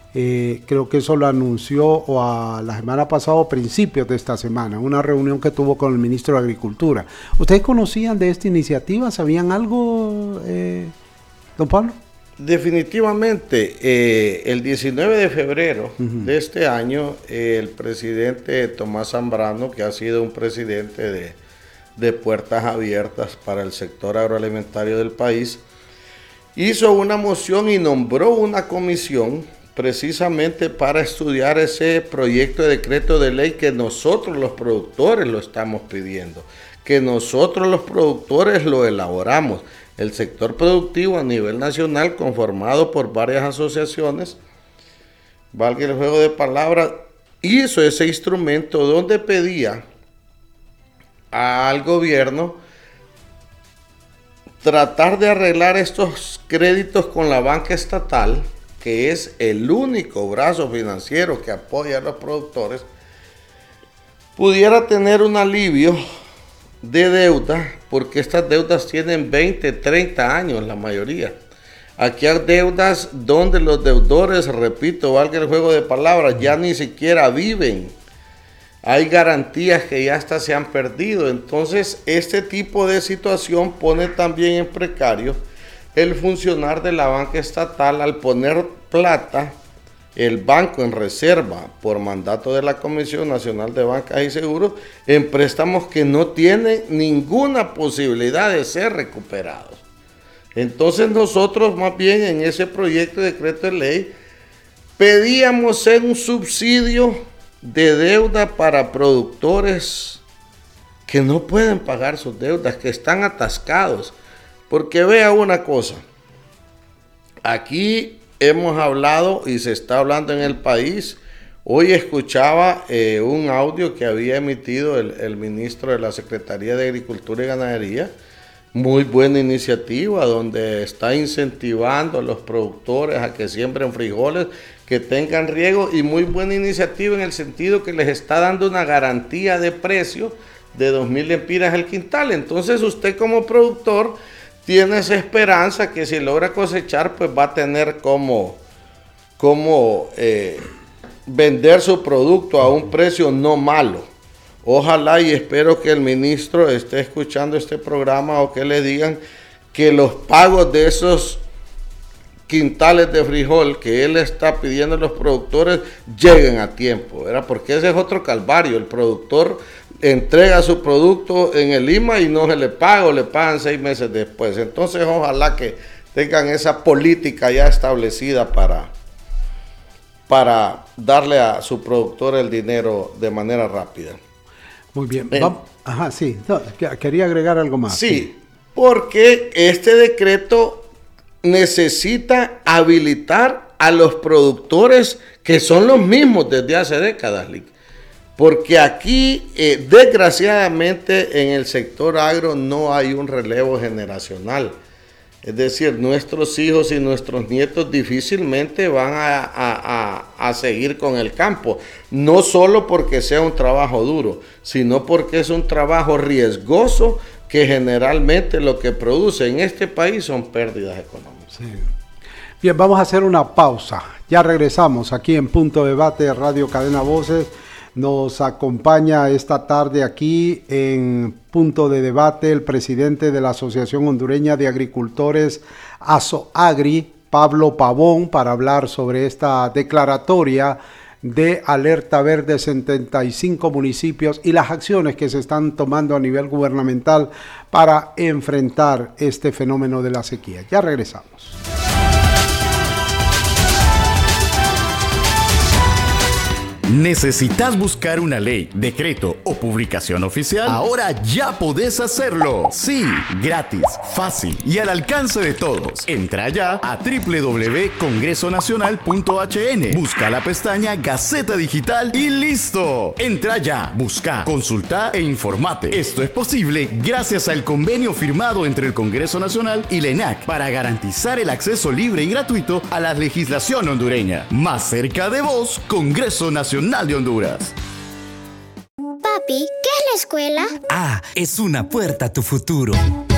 Creo que eso lo anunció la semana pasada, a principios de esta semana, una reunión que tuvo con el ministro de Agricultura. ¿Ustedes conocían de esta iniciativa? ¿Sabían algo, don Pablo? Definitivamente, el 19 de febrero de este año, el presidente Tomás Zambrano, que ha sido un presidente de puertas abiertas para el sector agroalimentario del país, hizo una moción y nombró una comisión precisamente para estudiar ese proyecto de decreto de ley que nosotros los productores lo estamos pidiendo, que nosotros los productores lo elaboramos. El sector productivo a nivel nacional, conformado por varias asociaciones, valga el juego de palabras, hizo ese instrumento donde pedía al gobierno tratar de arreglar estos créditos con la banca estatal, que es el único brazo financiero que apoya a los productores, pudiera tener un alivio de deuda, porque estas deudas tienen 20, 30 años la mayoría. Aquí hay deudas donde los deudores, repito, valga el juego de palabras, ya ni siquiera viven. Hay garantías que ya hasta se han perdido. Entonces, este tipo de situación pone también en precario el funcionar de la banca estatal al poner plata, el banco en reserva por mandato de la Comisión Nacional de Bancas y Seguros, en préstamos que no tienen ninguna posibilidad de ser recuperados. Entonces nosotros más bien en ese proyecto de decreto de ley pedíamos ser un subsidio de deuda para productores que no pueden pagar sus deudas, que están atascados. Porque vea una cosa, aquí hemos hablado y se está hablando en el país. Hoy escuchaba un audio que había emitido el ministro de la Secretaría de Agricultura y Ganadería. Muy buena iniciativa donde está incentivando a los productores a que siembren frijoles, que tengan riego, y muy buena iniciativa en el sentido que les está dando una garantía de precio de 2.000 lempiras el quintal. Entonces usted como productor tiene esa esperanza que si logra cosechar, pues va a tener como vender su producto a un precio no malo. Ojalá y espero que el ministro esté escuchando este programa o que le digan que los pagos de esos quintales de frijol que él está pidiendo a los productores lleguen a tiempo, ¿verdad? Porque ese es otro calvario. El productor entrega su producto en el IMA y no se le paga o le pagan 6 meses después. Entonces ojalá que tengan esa política ya establecida para darle a su productor el dinero de manera rápida. Muy bien. Ajá, sí. No, quería agregar algo más. Sí, porque este decreto necesita habilitar a los productores que son los mismos desde hace décadas, Lick. Porque aquí, desgraciadamente, en el sector agro no hay un relevo generacional. Es decir, nuestros hijos y nuestros nietos difícilmente van a seguir con el campo. No solo porque sea un trabajo duro, sino porque es un trabajo riesgoso que generalmente lo que produce en este país son pérdidas económicas. Sí. Bien, vamos a hacer una pausa. Ya regresamos aquí en Punto de Debate, Radio Cadena Voces. Nos acompaña esta tarde aquí en Punto de Debate el presidente de la Asociación Hondureña de Agricultores, ASOAGRI, Pablo Pavón, para hablar sobre esta declaratoria de alerta verde en 75 municipios y las acciones que se están tomando a nivel gubernamental para enfrentar este fenómeno de la sequía. Ya regresamos. ¿Necesitas buscar una ley, decreto o publicación oficial? Ahora ya podés hacerlo. Sí, gratis, fácil y al alcance de todos. Entra ya a www.congresonacional.hn. Busca la pestaña Gaceta Digital y ¡listo! Entra ya, busca, consulta e informate. Esto es posible gracias al convenio firmado entre el Congreso Nacional y la ENAC para garantizar el acceso libre y gratuito a la legislación hondureña. Más cerca de vos, Congreso Nacional de Honduras. Papi, ¿qué es la escuela? Ah, es una puerta a tu futuro.